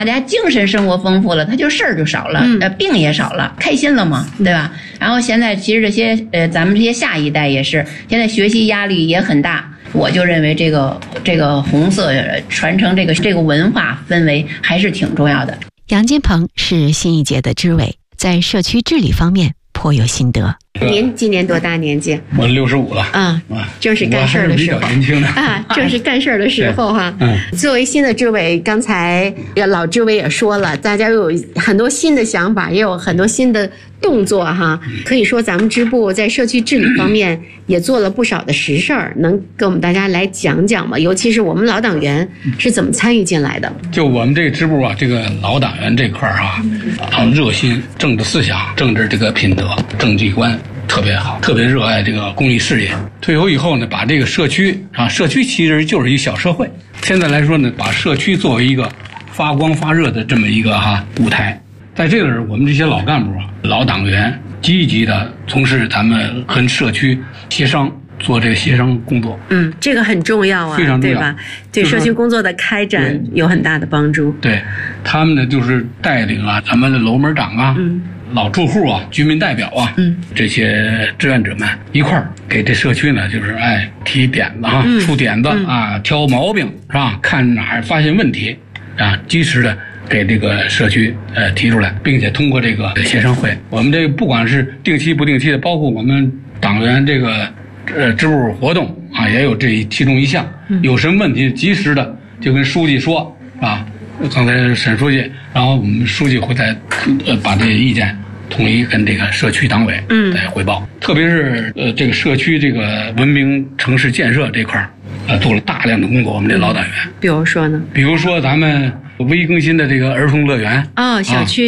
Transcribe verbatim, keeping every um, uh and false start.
大家精神生活丰富了，他就事儿就少了， 嗯、 呃，病也少了，开心了嘛，对吧？然后现在其实这些呃，咱们这些下一代也是，现在学习压力也很大。我就认为这个这个红色传承这个这个文化氛围还是挺重要的。 杨金鹏是新一届的支委，在社区治理方面颇有心得。 您今年多大年纪？ 我六十五了啊，正是干事儿的时候。 我还是比较年轻的啊，正是干事儿的时候哈。嗯，作为新的支委，刚才老支委也说了，大家有很多新的想法，也有很多新的动作哈。可以说咱们支部在社区治理方面也做了不少的实事儿，能跟我们大家来讲讲吗？尤其是我们老党员是怎么参与进来的？ 就我们这个支部啊，这个老党员这块儿啊，啊，热心、政治思想、政治这个品德、政绩观特别好，特别热爱这个公益事业。退休以后呢，把这个社区啊，社区其实就是一小社会。现在来说呢，把社区作为一个发光发热的这么一个哈、啊、舞台。在这个我们这些老干部啊、老党员积极的从事咱们跟社区协商。做这个协商工作， 嗯，这个很重要啊， 非常重要， 对吧？对社区工作的开展有很大的帮助。 对，他们呢就是带领啊，咱们的楼门长啊、嗯、老住户啊、居民代表啊，嗯，这些志愿者们一块儿给这社区呢，就是哎提点子啊、嗯、出点子、嗯、啊、挑毛病是吧？看哪儿发现问题啊，及时的给这个社区呃提出来，并且通过这个协商会，我们这个不管是定期不定期的，包括我们党员这个。呃，支部活动啊，也有这其中一项，有什么问题及时的就跟书记说啊。刚才沈书记，然后我们书记会在呃把这些意见统一跟这个社区党委嗯来汇报。特别是呃这个社区这个文明城市建设这块儿，呃做了大量的工作。我们这老党员， 比如说呢？ 比如说咱们微更新的这个儿童乐园啊、哦，小区。